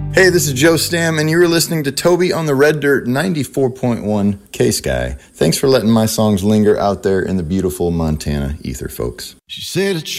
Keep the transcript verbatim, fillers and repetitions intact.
Hey, this is Joe Stam, and you're listening to Toby on the Red Dirt ninety-four point one K-Sky. Thanks for letting my songs linger out there in the beautiful Montana ether, folks. She said it's